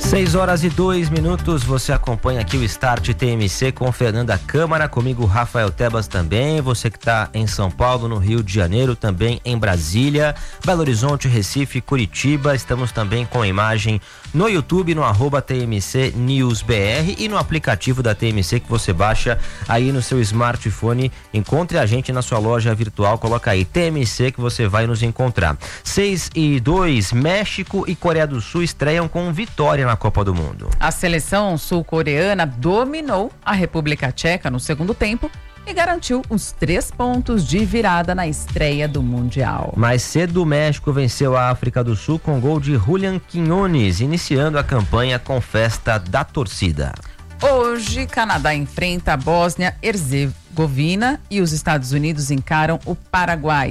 6h02, você acompanha aqui o Start TMC com Fernanda Câmara, comigo Rafael Tebas também, você que está em São Paulo, no Rio de Janeiro, também em Brasília, Belo Horizonte, Recife, Curitiba, estamos também com imagem no YouTube, no @TMC News BR e no aplicativo da TMC que você baixa aí no seu smartphone. Encontre a gente na sua loja virtual, coloca aí TMC que você vai nos encontrar. 6:02, México e Coreia do Sul estreiam com vitória na Copa do Mundo. A seleção sul-coreana dominou a República Tcheca no segundo tempo e garantiu os 3 pontos de virada na estreia do Mundial. Mais cedo, o México venceu a África do Sul com gol de Julián Quiñones, iniciando a campanha com festa da torcida. Hoje, Canadá enfrenta a Bósnia-Herzegovina e os Estados Unidos encaram o Paraguai.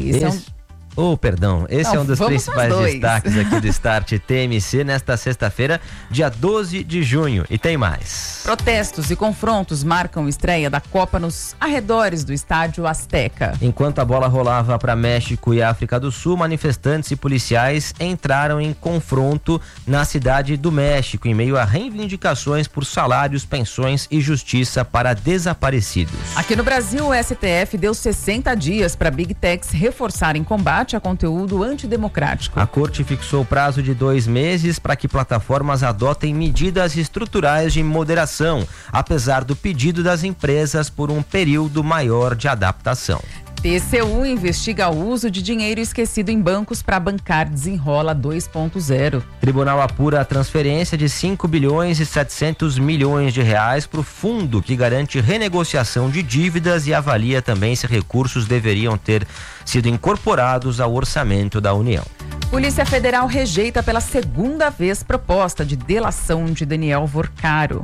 Esse é um dos principais destaques aqui do Start TMC nesta sexta-feira, dia 12 de junho. E tem mais. Protestos e confrontos marcam estreia da Copa nos arredores do estádio Azteca. Enquanto a bola rolava para México e África do Sul, manifestantes e policiais entraram em confronto na cidade do México, em meio a reivindicações por salários, pensões e justiça para desaparecidos. Aqui no Brasil, o STF deu 60 dias para Big Techs reforçarem combate a conteúdo antidemocrático. A corte fixou o prazo de 2 meses para que plataformas adotem medidas estruturais de moderação, apesar do pedido das empresas por um período maior de adaptação. TCU investiga o uso de dinheiro esquecido em bancos para bancar Desenrola 2.0. Tribunal apura a transferência de 5 bilhões e 700 milhões de reais para o fundo que garante renegociação de dívidas e avalia também se recursos deveriam ter sido incorporados ao orçamento da União. Polícia Federal rejeita pela segunda vez proposta de delação de Daniel Vorcaro.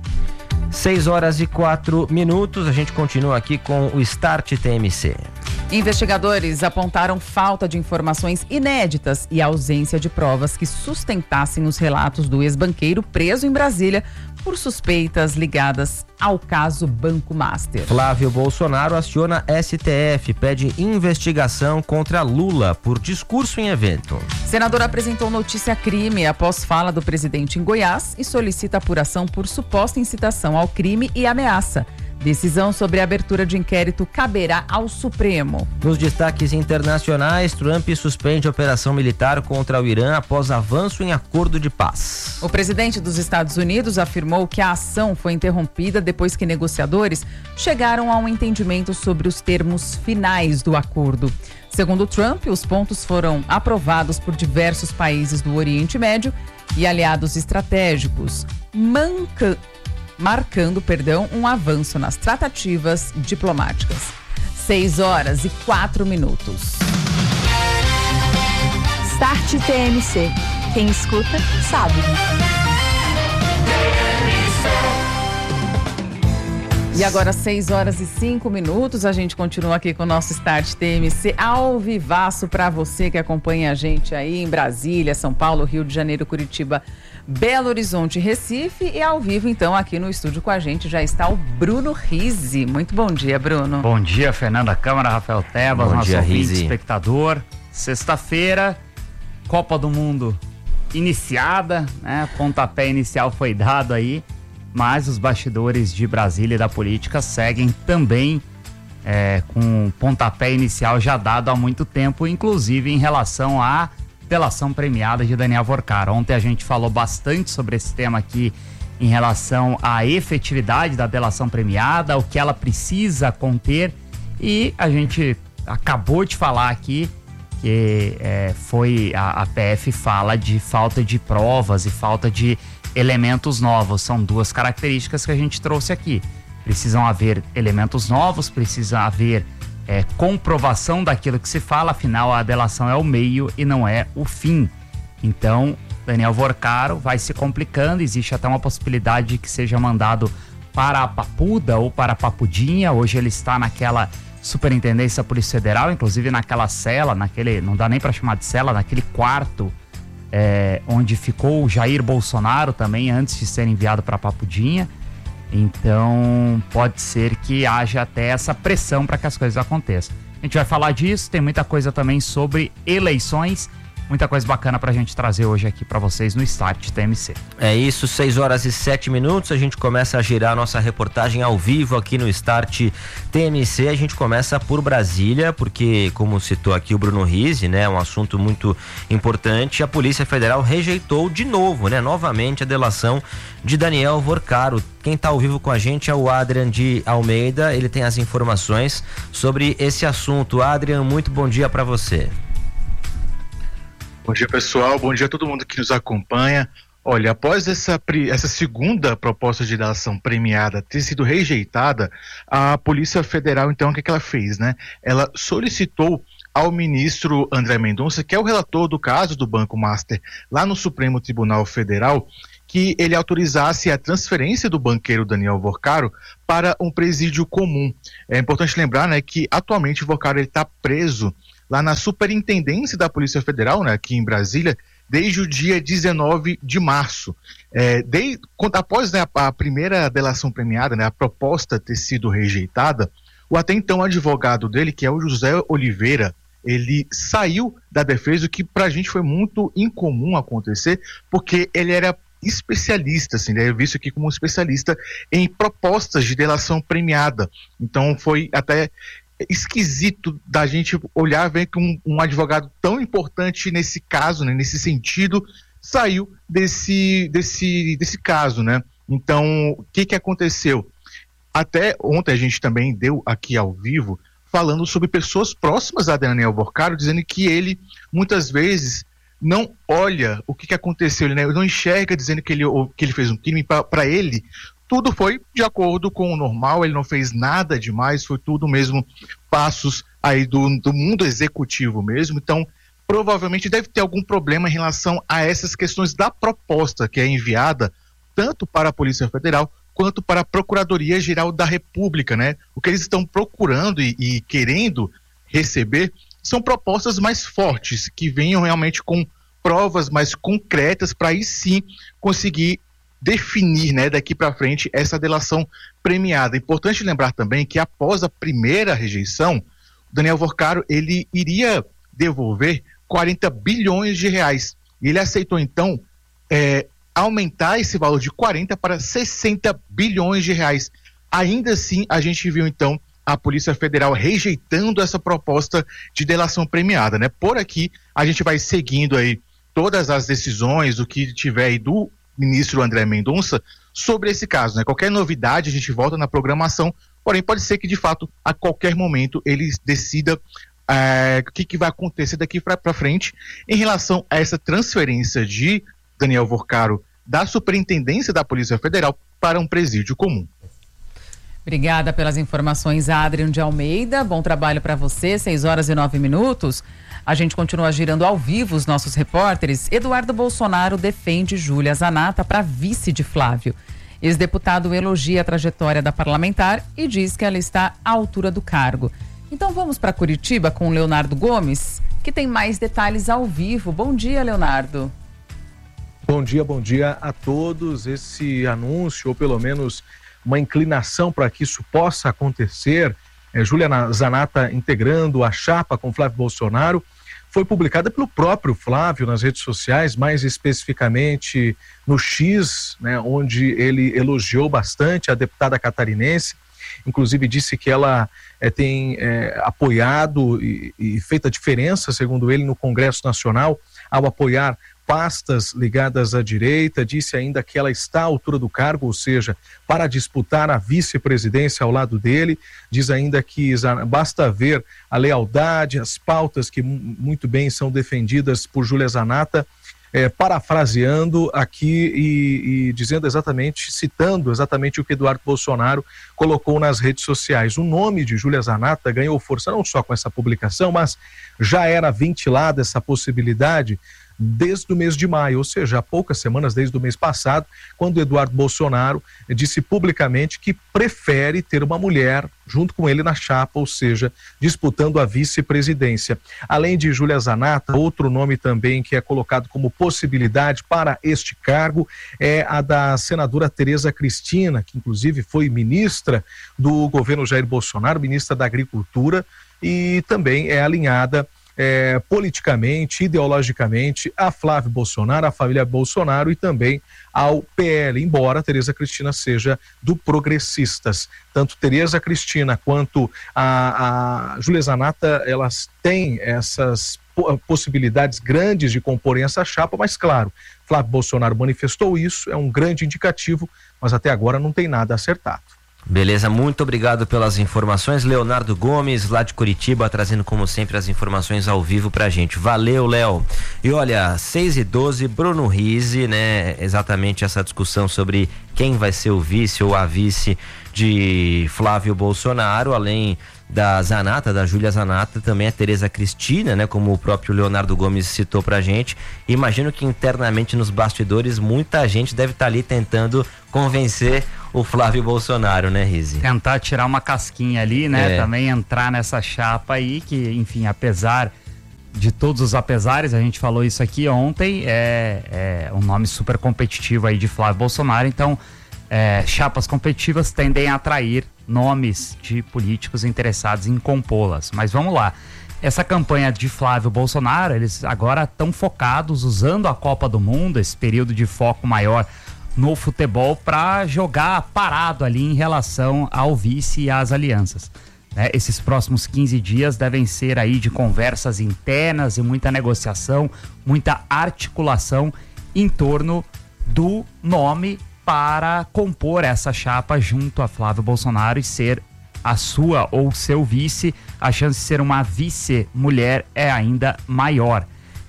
6h04, a gente continua aqui com o Start TMC. Investigadores apontaram falta de informações inéditas e ausência de provas que sustentassem os relatos do ex-banqueiro preso em Brasília por suspeitas ligadas ao caso Banco Master. Flávio Bolsonaro aciona STF, pede investigação contra Lula por discurso em evento. Senador apresentou notícia crime após fala do presidente em Goiás e solicita apuração por suposta incitação ao crime e ameaça. Decisão sobre a abertura de inquérito caberá ao Supremo. Nos destaques internacionais, Trump suspende a operação militar contra o Irã após avanço em acordo de paz. O presidente dos Estados Unidos afirmou que a ação foi interrompida depois que negociadores chegaram a um entendimento sobre os termos finais do acordo. Segundo Trump, os pontos foram aprovados por diversos países do Oriente Médio e aliados estratégicos, marcando um avanço nas tratativas diplomáticas. 6h04. Start TMC. Quem escuta, sabe. E agora 6h05, a gente continua aqui com o nosso Start TMC ao vivaço para você que acompanha a gente aí em Brasília, São Paulo, Rio de Janeiro, Curitiba, Belo Horizonte, Recife e ao vivo então aqui no estúdio com a gente já está o Bruno Rizzi. Muito bom dia, Bruno. Bom dia, Fernanda Câmara, Rafael Tebas, bom nosso dia, ouvinte, Rizzi. espectador. Sexta-feira, Copa do Mundo iniciada, né? Pontapé inicial foi dado aí, mas os bastidores de Brasília e da política seguem também com o pontapé inicial já dado há muito tempo, inclusive em relação à delação premiada de Daniel Vorcaro. Ontem a gente falou bastante sobre esse tema aqui em relação à efetividade da delação premiada, o que ela precisa conter, e a gente acabou de falar aqui que a PF fala de falta de provas e falta de elementos novos. São duas características que a gente trouxe aqui. Precisam haver elementos novos, precisa haver comprovação daquilo que se fala, afinal a delação é o meio e não é o fim. Então, Daniel Vorcaro vai se complicando, existe até uma possibilidade de que seja mandado para a Papuda ou para a Papudinha. Hoje ele está naquela Superintendência da Polícia Federal, inclusive naquela cela, não dá nem para chamar de cela, naquele quarto onde ficou o Jair Bolsonaro também antes de ser enviado para a Papudinha. Então pode ser que haja até essa pressão para que as coisas aconteçam. A gente vai falar disso, tem muita coisa também sobre eleições. muita coisa bacana pra gente trazer hoje aqui pra vocês no Start TMC. É isso, 6h07, a gente começa a girar a nossa reportagem ao vivo aqui no Start TMC. A gente começa por Brasília, porque, como citou aqui o Bruno Rizzi, né, um assunto muito importante, a Polícia Federal rejeitou de novo, né, novamente a delação de Daniel Vorcaro. Quem está ao vivo com a gente é o Adrian de Almeida, ele tem as informações sobre esse assunto. Adrian, muito bom dia para você. Bom dia, pessoal, bom dia a todo mundo que nos acompanha. Olha, após essa segunda proposta de delação premiada ter sido rejeitada, a Polícia Federal, então, o que ela fez, né? Ela solicitou ao ministro André Mendonça, que é o relator do caso do Banco Master, lá no Supremo Tribunal Federal, que ele autorizasse a transferência do banqueiro Daniel Vorcaro para um presídio comum. É importante lembrar, né, que atualmente o Vorcaro está preso lá na Superintendência da Polícia Federal, né, aqui em Brasília, desde o dia 19 de março. Após, né, a primeira delação premiada, né, a proposta ter sido rejeitada, o até então advogado dele, que é o José Oliveira, ele saiu da defesa, o que pra gente foi muito incomum acontecer, porque ele era especialista, assim, ele é visto aqui como um especialista em propostas de delação premiada. Então foi até esquisito da gente olhar, ver que um advogado tão importante nesse caso, né, nesse sentido, saiu desse caso, né? Então, o que aconteceu? Até ontem a gente também deu aqui ao vivo, falando sobre pessoas próximas a Daniel Vorcaro, dizendo que ele, muitas vezes, não olha o que aconteceu, ele, né, não enxerga, dizendo que ele fez um crime. Para ele, tudo foi de acordo com o normal, ele não fez nada demais, foi tudo mesmo passos aí do mundo executivo mesmo. Então, provavelmente deve ter algum problema em relação a essas questões da proposta que é enviada tanto para a Polícia Federal quanto para a Procuradoria-Geral da República, né? O que eles estão procurando e querendo receber são propostas mais fortes, que venham realmente com provas mais concretas para aí sim conseguir definir, né, daqui para frente essa delação premiada. Importante lembrar também que após a primeira rejeição, Daniel Vorcaro, ele iria devolver 40 bilhões de reais. E ele aceitou então aumentar esse valor de 40 para 60 bilhões de reais. Ainda assim, a gente viu então a Polícia Federal rejeitando essa proposta de delação premiada, né? Por aqui, a gente vai seguindo aí todas as decisões, o que tiver aí do ministro André Mendonça sobre esse caso, né? Qualquer novidade a gente volta na programação, porém pode ser que de fato a qualquer momento ele decida o que vai acontecer daqui para frente em relação a essa transferência de Daniel Vorcaro da Superintendência da Polícia Federal para um presídio comum. Obrigada pelas informações, Adrian de Almeida. Bom trabalho para você, 6h09. A gente continua girando ao vivo os nossos repórteres. Eduardo Bolsonaro defende Júlia Zanatta para vice de Flávio. Ex-deputado elogia a trajetória da parlamentar e diz que ela está à altura do cargo. Então vamos para Curitiba com o Leonardo Gomes, que tem mais detalhes ao vivo. Bom dia, Leonardo. Bom dia a todos. Esse anúncio, ou pelo menos uma inclinação para que isso possa acontecer, Júlia Zanatta integrando a chapa com Flávio Bolsonaro, foi publicada pelo próprio Flávio nas redes sociais, mais especificamente no X, né, onde ele elogiou bastante a deputada catarinense, inclusive disse que ela tem apoiado e feito a diferença, segundo ele, no Congresso Nacional, ao apoiar pastas ligadas à direita. Disse ainda que ela está à altura do cargo, ou seja, para disputar a vice-presidência ao lado dele. Diz ainda que basta ver a lealdade, as pautas que muito bem são defendidas por Júlia Zanatta, parafraseando aqui e dizendo exatamente, citando exatamente o que Eduardo Bolsonaro colocou nas redes sociais. O nome de Júlia Zanatta ganhou força não só com essa publicação, mas já era ventilada essa possibilidade desde o mês de maio, ou seja, há poucas semanas, desde o mês passado, quando Eduardo Bolsonaro disse publicamente que prefere ter uma mulher junto com ele na chapa, ou seja, disputando a vice-presidência. Além de Júlia Zanatta, outro nome também que é colocado como possibilidade para este cargo é a da senadora Tereza Cristina, que inclusive foi ministra do governo Jair Bolsonaro, ministra da Agricultura, e também é alinhada politicamente, ideologicamente, a Flávio Bolsonaro, a família Bolsonaro e também ao PL, embora Tereza Cristina seja do Progressistas. Tanto Tereza Cristina quanto a Júlia Zanatta, elas têm essas possibilidades grandes de comporem essa chapa, mas claro, Flávio Bolsonaro manifestou isso, é um grande indicativo, mas até agora não tem nada acertado. Beleza, muito obrigado pelas informações. Leonardo Gomes, lá de Curitiba, trazendo como sempre as informações ao vivo pra gente. Valeu, Léo. E olha, 6h12, Bruno Rizzi, né? Exatamente essa discussão sobre quem vai ser o vice ou a vice de Flávio Bolsonaro, além da Zanatta, da Júlia Zanatta, também a Tereza Cristina, né? Como o próprio Leonardo Gomes citou pra gente. Imagino que internamente nos bastidores muita gente deve estar ali tentando convencer o Flávio Bolsonaro, né, Rizzi? Tentar tirar uma casquinha ali, né? Também entrar nessa chapa aí, que, enfim, apesar de todos os apesares, a gente falou isso aqui ontem, é um nome super competitivo aí de Flávio Bolsonaro, então chapas competitivas tendem a atrair nomes de políticos interessados em compô-las. Mas vamos lá, essa campanha de Flávio Bolsonaro, eles agora estão focados, usando a Copa do Mundo, esse período de foco maior no futebol, para jogar parado ali em relação ao vice e às alianças. Esses próximos 15 dias devem ser aí de conversas internas e muita negociação, muita articulação em torno do nome para compor essa chapa junto a Flávio Bolsonaro e ser a sua ou seu vice. A chance de ser uma vice-mulher é ainda maior.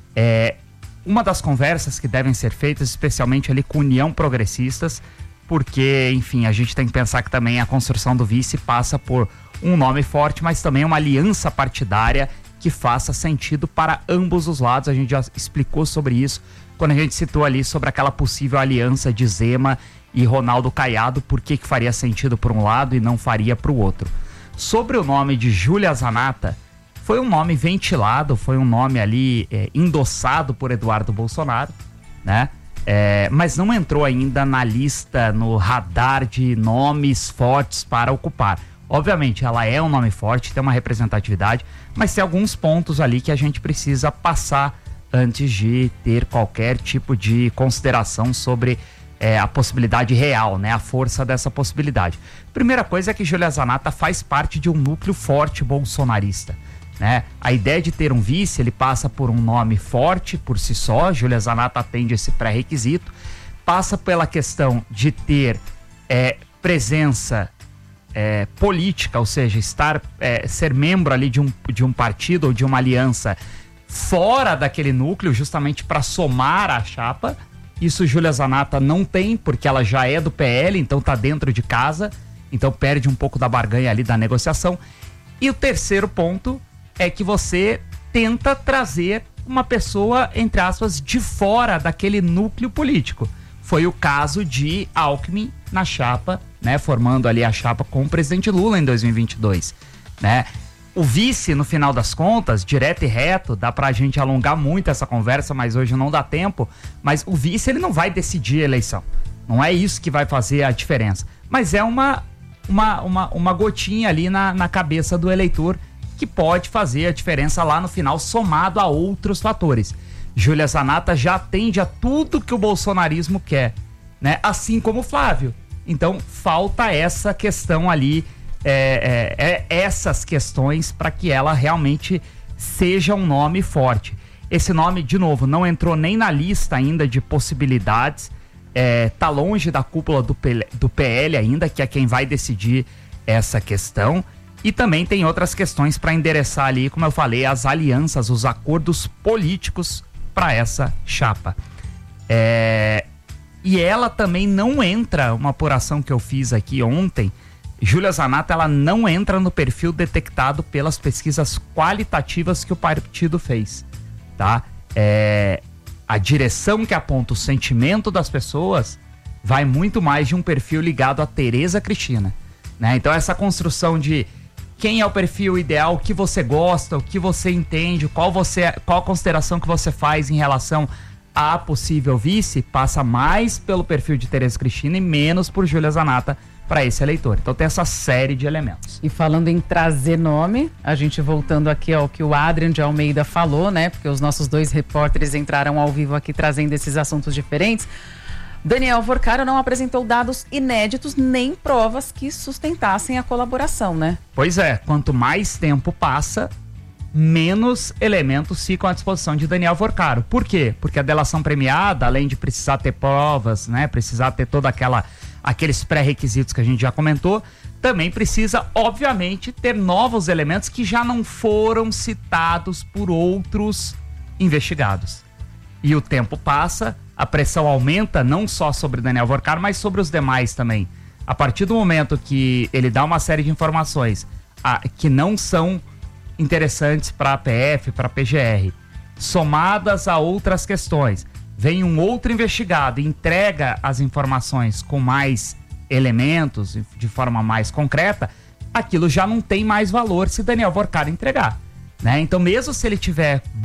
Uma das conversas que devem ser feitas, especialmente ali com União Progressistas, porque, enfim, a gente tem que pensar que também a construção do vice passa por um nome forte, mas também uma aliança partidária que faça sentido para ambos os lados. A gente já explicou sobre isso quando a gente citou ali sobre aquela possível aliança de Zema e Ronaldo Caiado, por que faria sentido por um lado e não faria para o outro. Sobre o nome de Júlia Zanatta, foi um nome ventilado, foi um nome ali endossado por Eduardo Bolsonaro, né? Mas não entrou ainda na lista, no radar de nomes fortes para ocupar. Obviamente, ela é um nome forte, tem uma representatividade, mas tem alguns pontos ali que a gente precisa passar antes de ter qualquer tipo de consideração sobre a possibilidade real, né? A força dessa possibilidade. Primeira coisa é que Júlia Zanatta faz parte de um núcleo forte bolsonarista, né? A ideia de ter um vice, ele passa por um nome forte por si só. Júlia Zanatta atende esse pré-requisito, passa pela questão de ter presença política, ou seja, ser membro ali de um partido ou de uma aliança fora daquele núcleo, justamente para somar a chapa. Isso Júlia Zanatta não tem, porque ela já é do PL, então tá dentro de casa, então perde um pouco da barganha ali da negociação. E o terceiro ponto é que você tenta trazer uma pessoa, entre aspas, de fora daquele núcleo político. Foi o caso de Alckmin na chapa, né, formando ali a chapa com o presidente Lula em 2022, né? O vice, no final das contas, direto e reto, dá pra gente alongar muito essa conversa, mas hoje não dá tempo, mas o vice, ele não vai decidir a eleição. Não é isso que vai fazer a diferença. Mas é uma gotinha ali na cabeça do eleitor que pode fazer a diferença lá no final, somado a outros fatores. Júlia Zanatta já atende a tudo que o bolsonarismo quer, né? Assim como o Flávio. Então, falta essa questão ali, essas questões para que ela realmente seja um nome forte. Esse nome, de novo, não entrou nem na lista ainda de possibilidades, tá longe da cúpula do PL ainda, que é quem vai decidir essa questão. E também tem outras questões para endereçar ali, como eu falei, as alianças, os acordos políticos para essa chapa. E ela também não entra, uma apuração que eu fiz aqui ontem, Júlia Zanatta, ela não entra no perfil detectado pelas pesquisas qualitativas que o partido fez, tá? A direção que aponta o sentimento das pessoas vai muito mais de um perfil ligado a Tereza Cristina, né? Então essa construção de quem é o perfil ideal, o que você gosta, o que você entende, qual a consideração que você faz em relação a possível vice, passa mais pelo perfil de Tereza Cristina e menos por Júlia Zanatta, para esse eleitor. Então tem essa série de elementos. E falando em trazer nome, a gente voltando aqui ao que o Adrian de Almeida falou, né? Porque os nossos 2 repórteres entraram ao vivo aqui trazendo esses assuntos diferentes. Daniel Vorcaro não apresentou dados inéditos nem provas que sustentassem a colaboração, né? Pois é, quanto mais tempo passa, menos elementos ficam à disposição de Daniel Vorcaro. Por quê? Porque a delação premiada, além de precisar ter provas, né, precisar ter toda aqueles pré-requisitos que a gente já comentou, também precisa, obviamente, ter novos elementos que já não foram citados por outros investigados. E o tempo passa, a pressão aumenta não só sobre Daniel Vorcaro, mas sobre os demais também. A partir do momento que ele dá uma série de informações que não são interessantes para a PF, para a PGR, somadas a outras questões, vem um outro investigado e entrega as informações com mais elementos, de forma mais concreta, aquilo já não tem mais valor se Daniel Vorcaro entregar, né? Então, mesmo se ele tiver